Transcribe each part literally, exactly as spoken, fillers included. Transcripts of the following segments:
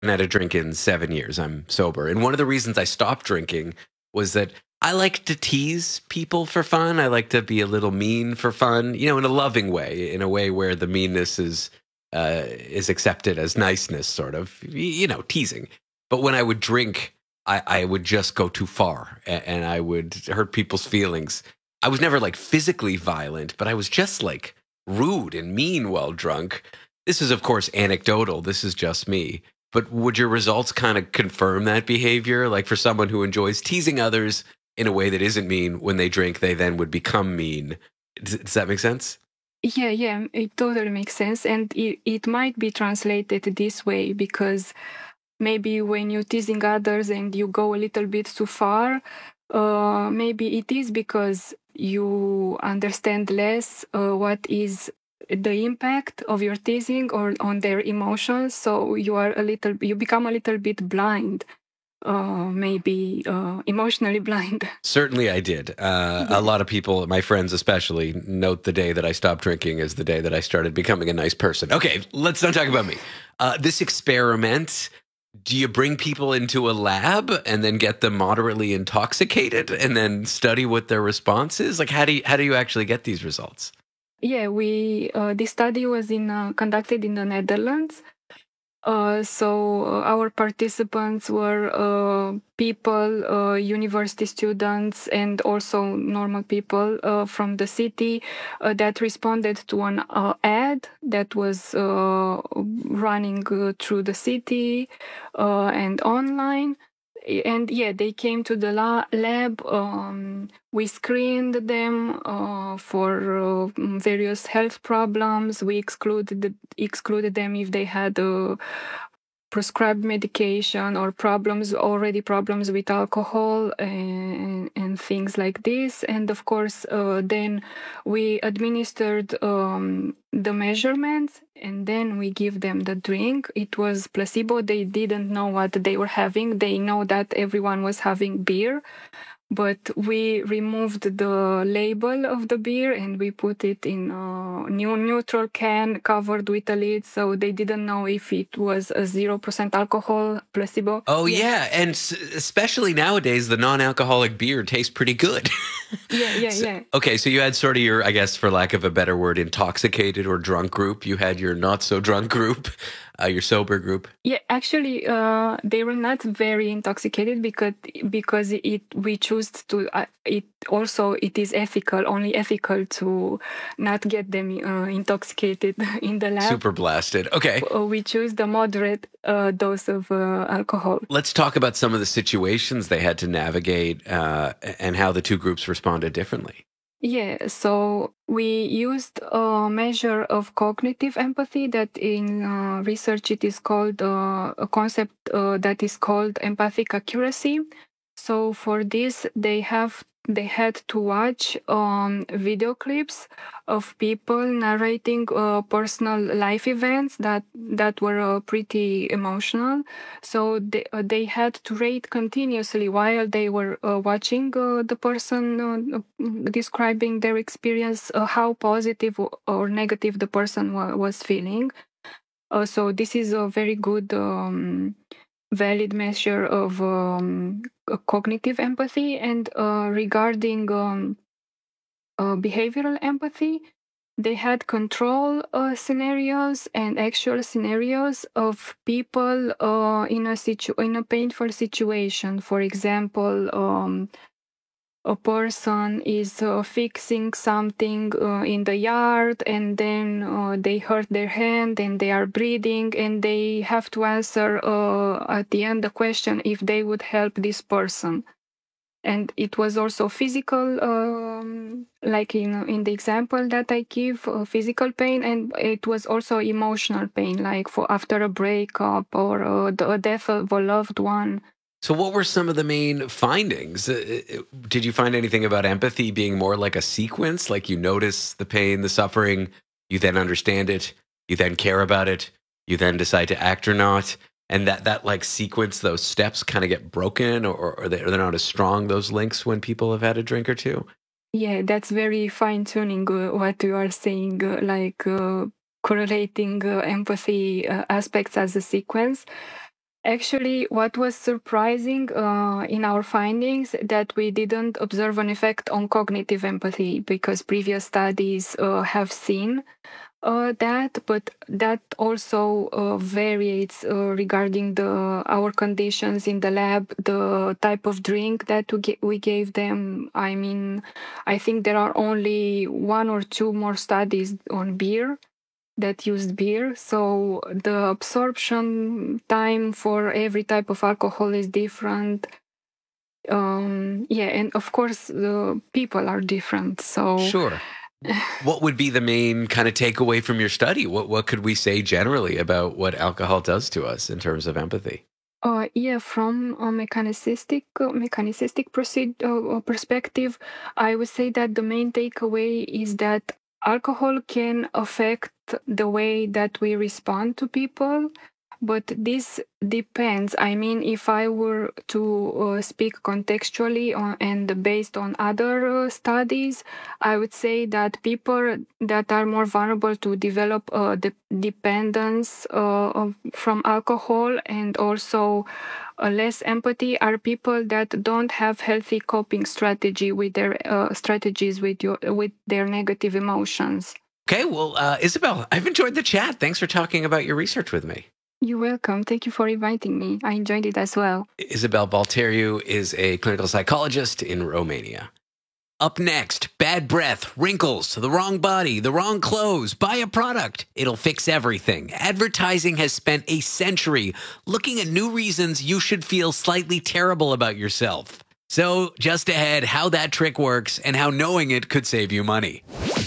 had a drink in seven years. I'm sober. And one of the reasons I stopped drinking was that I like to tease people for fun. I like to be a little mean for fun, you know, in a loving way, in a way where the meanness is uh, is accepted as niceness, sort of, you know, teasing. But when I would drink, I, I would just go too far and, and I would hurt people's feelings. I was never like physically violent, but I was just like rude and mean while drunk. This is, of course, anecdotal. This is just me. But would your results kind of confirm that behavior? Like for someone who enjoys teasing others in a way that isn't mean, when they drink, they then would become mean. Does, does that make sense? Yeah, yeah, it totally makes sense. And it, it might be translated this way because maybe when you're teasing others and you go a little bit too far, uh, maybe it is because you understand less uh, what is the impact of your teasing or on their emotions. So you are a little, you become a little bit blind. Uh, maybe uh, emotionally blind. Certainly I did. Uh, Yeah. A lot of people, my friends especially, note the day that I stopped drinking as the day that I started becoming a nice person. Okay, let's not talk about me. Uh, this experiment, do you bring people into a lab and then get them moderately intoxicated and then study what their response is? Like, how do you, how do you actually get these results? Yeah, we uh, this study was in uh, conducted in the Netherlands. Uh, so uh, our participants were uh, people, uh, university students, and also normal people uh, from the city uh, that responded to an uh, ad that was uh, running uh, through the city uh, and online. And yeah, they came to the la- lab. Um, we screened them uh, for uh, various health problems. We excluded excluded them if they had uh, prescribed medication or problems already problems with alcohol and, and things like this. And of course, uh, then we administered um, the measurements and then we give them the drink. It was placebo. They didn't know what they were having. They know that everyone was having beer, but we removed the label of the beer and we put it in a new neutral can covered with a lid, so they didn't know if it was a zero percent alcohol placebo. Oh, yeah. yeah. And s- especially nowadays, the non alcoholic beer tastes pretty good. Yeah, yeah, so, yeah. Okay, so you had sort of your, I guess, for lack of a better word, intoxicated or drunk group. You had your not so drunk group, uh, your sober group. Yeah, actually, uh, they were not very intoxicated because because it we choose to uh, it also it is ethical, only ethical to not get them uh, intoxicated in the lab. Super blasted. Okay, we choose the moderate uh, dose of uh, alcohol. Let's talk about some of the situations they had to navigate uh, and how the two groups responded differently. Yeah, so we used a measure of cognitive empathy that in uh, research it is called uh, a concept uh, that is called empathic accuracy. So for this, they have they had to watch um, video clips of people narrating uh, personal life events that that were uh, pretty emotional. So they uh, they had to rate continuously while they were uh, watching uh, the person uh, describing their experience, uh, how positive or negative the person wa- was feeling. Uh, so this is a very good. Um, valid measure of um, cognitive empathy. And uh, regarding um, uh, behavioral empathy, they had control uh, scenarios and actual scenarios of people uh, in a situ- in a painful situation. For example, um, a person is uh, fixing something uh, in the yard and then uh, they hurt their hand and they are bleeding and they have to answer uh, at the end the question if they would help this person. And it was also physical, um, like in in the example that I give, uh, physical pain, and it was also emotional pain, like for after a breakup or uh, the death of a loved one. So, what were some of the main findings? Uh, Did you find anything about empathy being more like a sequence? Like you notice the pain, the suffering, you then understand it, you then care about it, you then decide to act or not, and that that like sequence, those steps, kind of get broken, or, or they're not as strong. Those links when people have had a drink or two. Yeah, that's very fine tuning uh, what you are saying, uh, like uh, correlating uh, empathy uh, aspects as a sequence. Actually, what was surprising uh, in our findings that we didn't observe an effect on cognitive empathy, because previous studies uh, have seen uh, that, but that also uh, varies uh, regarding the our conditions in the lab, the type of drink that we, ga- we gave them. I mean, I think there are only one or two more studies on beer that used beer. So the absorption time for every type of alcohol is different. Um, yeah, and of course, the people are different. So Sure. What would be the main kind of takeaway from your study? What what could we say generally about what alcohol does to us in terms of empathy? Uh, yeah, from a mechanicistic uh, mechanicistic proceed, uh, uh, perspective, I would say that the main takeaway is that alcohol can affect the way that we respond to people, but this depends. I mean, if I were to uh, speak contextually on, and based on other uh, studies, I would say that people that are more vulnerable to develop uh, the dependence uh, of, from alcohol and also uh, less empathy are people that don't have healthy coping strategy with their uh, strategies with your with their negative emotions. Okay, well, uh, Isabel, I've enjoyed the chat. Thanks for talking about your research with me. You're welcome. Thank you for inviting me. I enjoyed it as well. Isabel Balteriu is a clinical psychologist in Romania. Up next, bad breath, wrinkles, the wrong body, the wrong clothes. Buy a product. It'll fix everything. Advertising has spent a century looking at new reasons you should feel slightly terrible about yourself. So, just ahead, how that trick works and how knowing it could save you money.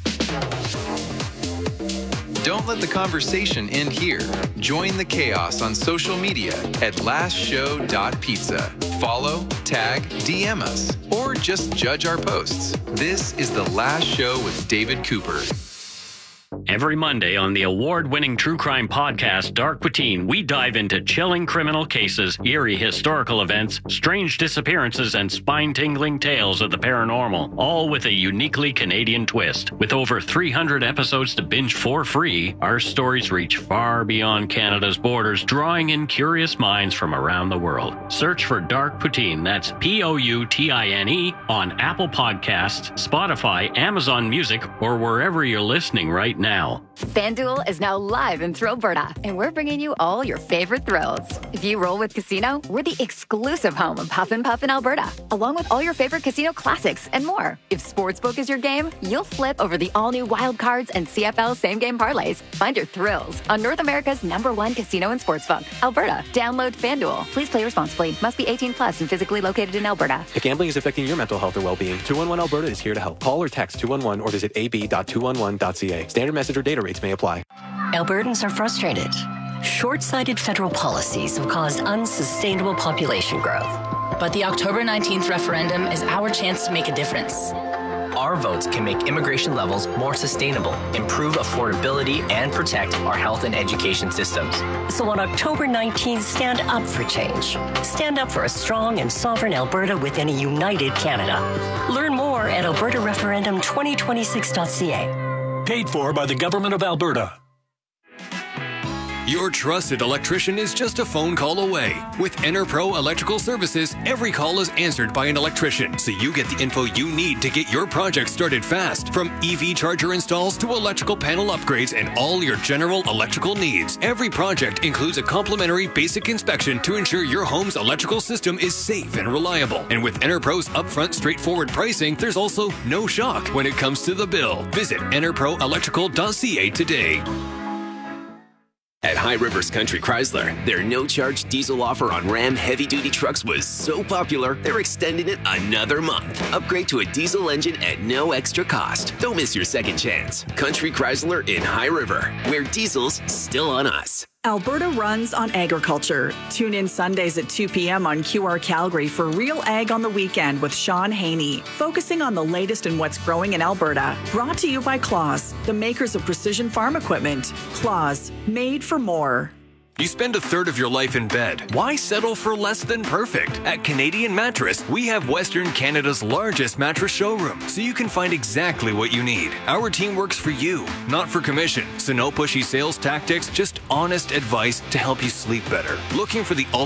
Don't let the conversation end here. Join the chaos on social media at last show dot pizza. Follow, tag, D M us, or just judge our posts. This is The Last Show with David Cooper. Every Monday on the award-winning true crime podcast Dark Poutine, we dive into chilling criminal cases, eerie historical events, strange disappearances, and spine-tingling tales of the paranormal, all with a uniquely Canadian twist. With over three hundred episodes to binge for free, our stories reach far beyond Canada's borders, drawing in curious minds from around the world. Search for Dark Poutine, that's P O U T I N E, on Apple Podcasts, Spotify, Amazon Music, or wherever you're listening right now. FanDuel is now live in Thrillberta, and we're bringing you all your favorite thrills. If you roll with Casino, we're the exclusive home of Puff and Puff in Alberta, along with all your favorite casino classics and more. If Sportsbook is your game, you'll flip over the all-new Wild Cards and C F L same-game parlays. Find your thrills on North America's number one casino and sportsbook, Alberta. Download FanDuel. Please play responsibly. Must be eighteen plus and physically located in Alberta. If gambling is affecting your mental health or well-being, two one one Alberta is here to help. Call or text two one one or visit a b dot two one one dot c a. Standard message or data rates may apply. Albertans are frustrated. Short-sighted federal policies have caused unsustainable population growth. But the October nineteenth referendum is our chance to make a difference. Our votes can make immigration levels more sustainable, improve affordability, and protect our health and education systems. So on October nineteenth, stand up for change. Stand up for a strong and sovereign Alberta within a united Canada. Learn more at alberta referendum twenty twenty-six dot c a. Paid for by the Government of Alberta. Your trusted electrician is just a phone call away. With EnerPro Electrical Services, every call is answered by an electrician, so you get the info you need to get your project started fast. From E V charger installs to electrical panel upgrades and all your general electrical needs, every project includes a complimentary basic inspection to ensure your home's electrical system is safe and reliable. And with EnerPro's upfront straightforward pricing, there's also no shock when it comes to the bill. Visit ener pro electrical dot c a today. At High Rivers Country Chrysler, their no-charge diesel offer on Ram heavy-duty trucks was so popular, they're extending it another month. Upgrade to a diesel engine at no extra cost. Don't miss your second chance. Country Chrysler in High River, where diesel's still on us. Alberta runs on agriculture. Tune in Sundays at two p.m. on Q R Calgary for Real Ag on the Weekend with Sean Haney, focusing on the latest in what's growing in Alberta. Brought to you by Claas, the makers of precision farm equipment. Claas, made for more. You spend a third of your life in bed. Why settle for less than perfect? At Canadian Mattress, we have Western Canada's largest mattress showroom, so you can find exactly what you need. Our team works for you, not for commission. So no pushy sales tactics, just honest advice to help you sleep better. Looking for the